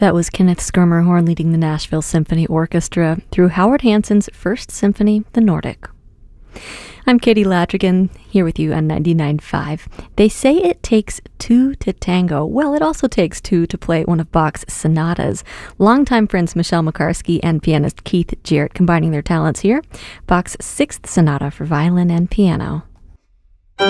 That was Kenneth Schermerhorn leading the Nashville Symphony Orchestra through Howard Hanson's First Symphony, the Nordic. I'm Katie Ladrigan, here with you on 99.5. They say it takes two to tango. Well, it also takes two to play one of Bach's sonatas. Longtime friends Michelle Makarsky and pianist Keith Jarrett combining their talents here. Bach's Sixth Sonata for violin and piano.